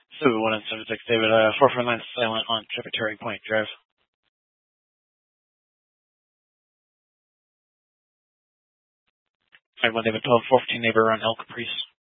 So 176, David, 449 silent on Tributary Point Drive. Alright, 1 David, 12, 414 neighbor on El Caprice.